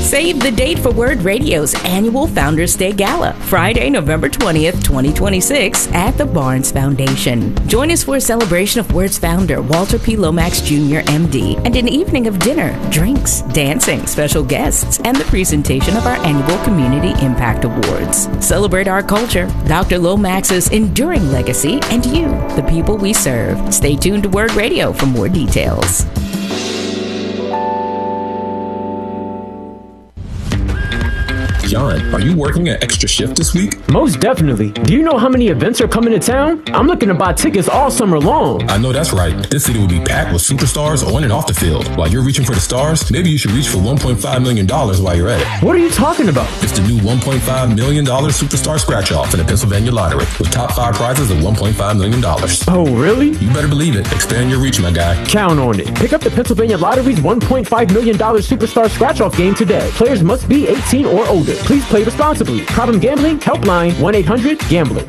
Save the date for Word Radio's annual Founders Day Gala, Friday, November 20th, 2026, at the Barnes Foundation. Join us for a celebration of Word's founder, Walter P. Lomax Jr., MD, and an evening of dinner, drinks, dancing, special guests, and the presentation of our annual Community Impact Awards. Celebrate our culture, Dr. Lomax's enduring legacy, and you, the people we serve. Stay tuned to Word Radio for more details. John, are you working an extra shift this week? Most definitely. Do you know how many events are coming to town? I'm looking to buy tickets all summer long. I know that's right. This city will be packed with superstars on and off the field. While you're reaching for the stars, maybe you should reach for $1.5 million while you're at it. What are you talking about? It's the new $1.5 million Superstar Scratch-Off in the Pennsylvania Lottery with top 5 prizes of $1.5 million. Oh, really? You better believe it. Expand your reach, my guy. Count on it. Pick up the Pennsylvania Lottery's $1.5 million Superstar Scratch-Off game today. Players must be 18 or older. Please play responsibly. Problem gambling? Helpline 1-800-GAMBLER.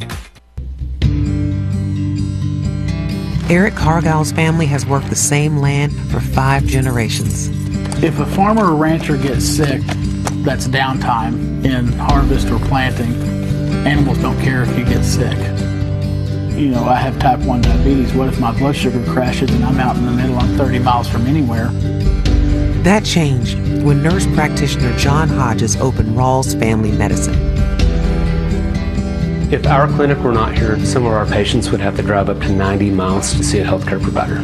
Eric Cargill's family has worked the same land for 5 generations. If a farmer or rancher gets sick, that's downtime in harvest or planting. Animals don't care if you get sick. You know, I have type 1 diabetes. What if my blood sugar crashes and I'm out in the middle, I'm 30 miles from anywhere? That changed when nurse practitioner John Hodges opened Rawls Family Medicine. If our clinic were not here, some of our patients would have to drive up to 90 miles to see a healthcare provider.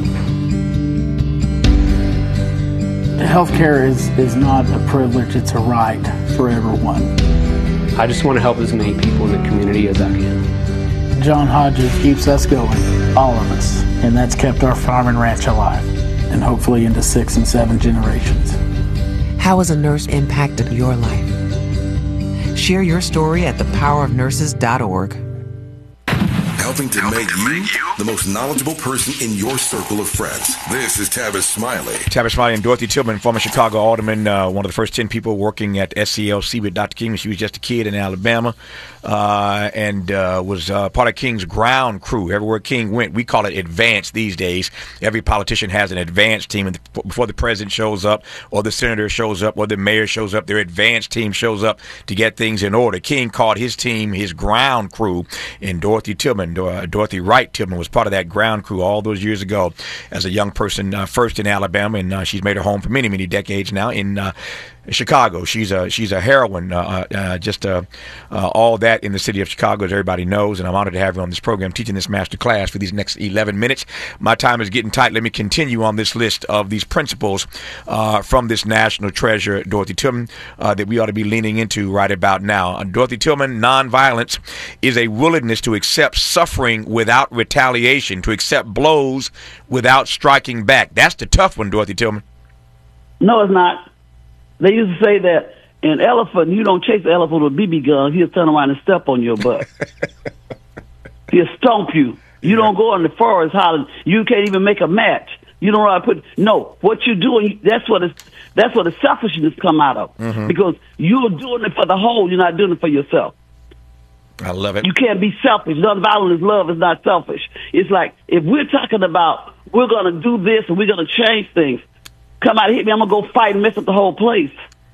Healthcare is not a privilege, it's a right for everyone. I just want to help as many people in the community as I can. John Hodges keeps us going, all of us, and that's kept our farm and ranch alive, and hopefully into 6 and 7 generations. How has a nurse impacted your life? Share your story at thepowerofnurses.org. Helping to make you the most knowledgeable person in your circle of friends. This is Tavis Smiley. Tavis Smiley and Dorothy Tillman, former Chicago alderman, one of the first 10 people working at SCLC with Dr. King when she was just a kid in Alabama, and was part of King's ground crew. Everywhere King went, we call it advance these days. Every politician has an advance team, and before the president shows up, or the senator shows up, or the mayor shows up, their advance team shows up to get things in order. King called his team his ground crew, and Dorothy Tillman, Dorothy Wright Tillman, was part of that ground crew all those years ago as a young person, first in Alabama, and she's made her home for many, many decades now in Chicago. She's a heroine, all that in the city of Chicago, as everybody knows, and I'm honored to have her on this program teaching this master class for these next 11 minutes. My time is getting tight. Let me continue on this list of these principles from this national treasure, Dorothy Tillman, that we ought to be leaning into right about now. Dorothy Tillman, nonviolence is a willingness to accept suffering without retaliation, to accept blows without striking back. That's the tough one, Dorothy Tillman. No, it's not. They used to say that an elephant, you don't chase the elephant with a BB gun, he'll turn around and step on your butt. He'll stomp you. You don't go in the forest hollering, you can't even make a match. You don't know how to put, no, what you're doing, that's what the selfishness come out of. Mm-hmm. Because you're doing it for the whole, you're not doing it for yourself. I love it. You can't be selfish. Nonviolent is love, is not selfish. It's like, if we're talking about, we're going to do this and we're going to change things, come out and hit me, I'm going to go fight and mess up the whole place.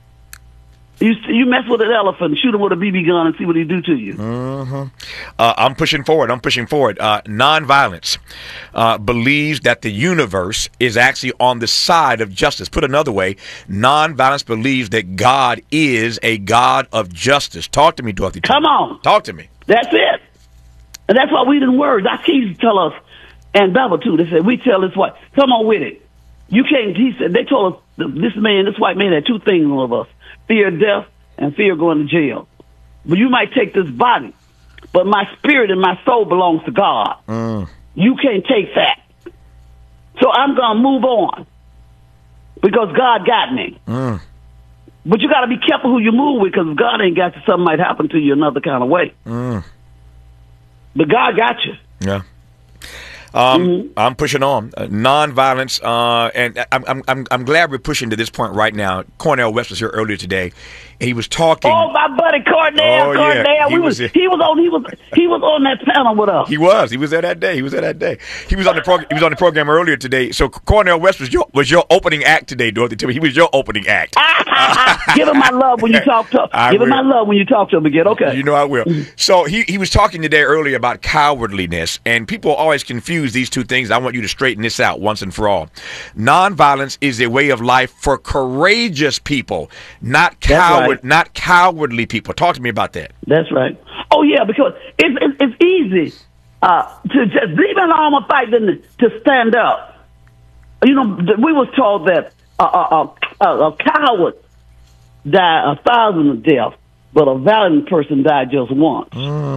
You mess with an elephant, shoot him with a BB gun and see what he do to you. Mm-hmm. I'm pushing forward. Nonviolence believes that the universe is actually on the side of justice. Put another way, nonviolence believes that God is a God of justice. Talk to me, Dorothy. Come on. Talk to me. That's it. And that's why we didn't words. Our kids tell us, and Bible too, they said, we tell this what? Come on with it. You can't, he said, they told us, this white man had two things of us. Fear of death and fear of going to jail. But you might take this body, but my spirit and my soul belongs to God. You can't take that. So I'm going to move on because God got me. But you got to be careful who you move with because if God ain't got you, something might happen to you another kind of way. But God got you. Yeah. I'm pushing on nonviolence, and I'm glad we're pushing to this point right now. Cornel West was here earlier today, and he was talking. Oh, my buddy Cornel. Yeah. He was on that panel with us. He was there that day. He was on the program earlier today. So Cornel West was your opening act today, Dorothy Tillman. He was your opening act. Give him my love when you talk to him. Give him my love when you talk to him again. Okay. You know I will. So he was talking today earlier about cowardliness, and people always confuse these two things. I want you to straighten this out once and for all. Nonviolence is a way of life for courageous people, not cowardly people. Talk to me about that. That's right. Oh yeah, because it's easy to just leave an arm of fight than to stand up. You know, we was told that a coward die 1,000 of death, but a valiant person died just once.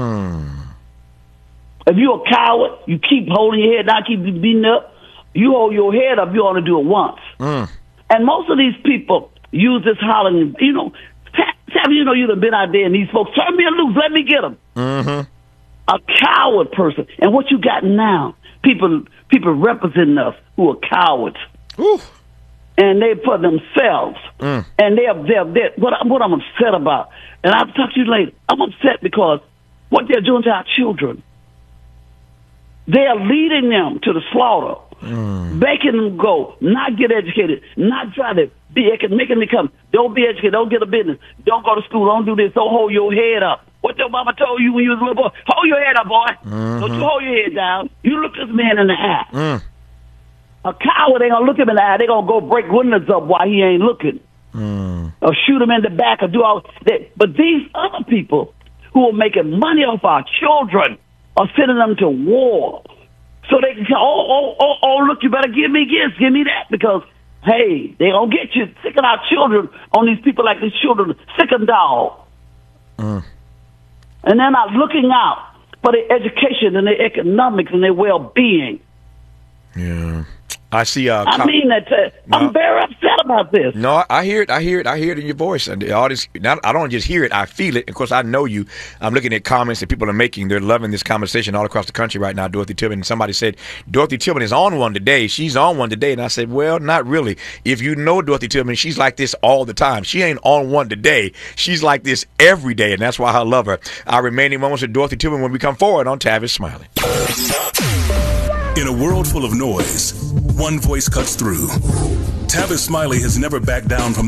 If you're a coward, you keep holding your head down, keep beating up. You hold your head up, you only do it once. And most of these people use this hollering, you know, you'd have been out there and these folks, turn me loose, let me get them. A coward person. And what you got now, people representing us who are cowards. Ooh. And they for themselves. And they're what I'm upset about. And I'll talk to you later. I'm upset because what they're doing to our children. They are leading them to the slaughter, making them go, not get educated, not try to be, making them come, don't be educated, don't get a business, don't go to school, don't do this, don't hold your head up. What your mama told you when you was a little boy? Hold your head up, boy. Don't you hold your head down. You look this man in the eye. A coward ain't gonna look him in the eye. They gonna go break windows up while he ain't looking, or shoot him in the back, or do all that. But these other people who are making money off our children are sending them to war. So they can say, oh, look, you better give me this, give me that, because, hey, they gonna get you, sick of our children on these people like these children, sick and dog. And they're not looking out for their education and their economics and their well-being. Yeah. I see. I mean that. I'm very upset about this. No, I hear it. I hear it in your voice. And all this, I don't just hear it. I feel it. Of course, I know you. I'm looking at comments that people are making. They're loving this conversation all across the country right now. Dorothy Tillman. And somebody said Dorothy Tillman is on one today. She's on one today. And I said, well, not really. If you know Dorothy Tillman, she's like this all the time. She ain't on one today. She's like this every day, and that's why I love her. Our remaining moments with Dorothy Tillman when we come forward on Tavis Smiley. In a world full of noise, one voice cuts through. Tavis Smiley has never backed down from